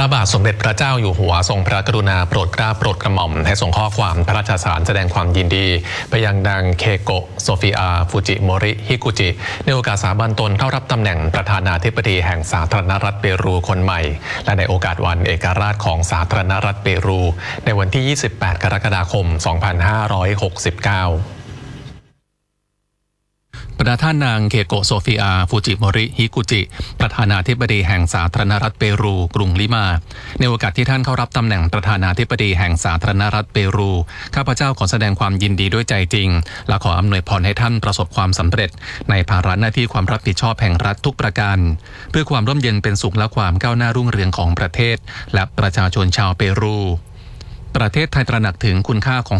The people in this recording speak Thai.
ระบาทสมเด็จพระเจ้าอยู่หัวทรงพระกรุณาโปรดเกล้าโปรดกระหม่อมให้ส่งข้อความพระราชสารแสดงความยินดีไปยังนางเคโกะโซฟิอาฟูจิโมริฮิกุจิในโอกาสสาบานตนเข้ารับตำแหน่งประธานาธิบดีแห่งสาธารณรัฐเปรูคนใหม่และในโอกาสวันเอกราชของสาธารณรัฐเปรูในวันที่ 28 กรกฎาคม 2569ประธานนางเคโกะโซฟิอาฟูจิโมริฮิกุจิประธานาธิบดีแห่งสาธารณรัฐเปรูกรุงลิมาในโอกาสที่ท่านเข้ารับตำแหน่งประธานาธิบดีแห่งสาธารณรัฐเปรูข้าพเจ้าขอแสดงความยินดีด้วยใจจริงและขออำนวยพรให้ท่านประสบความสำเร็จในภาระหน้าที่ความรับผิดชอบแห่งรัฐทุกประการเพื่อความร่มเย็นเป็นสุขและความก้าวหน้ารุ่งเรืองของประเทศและประชาชนชาวเปรูประเทศไทยตระหนักถึงคุณค่าของ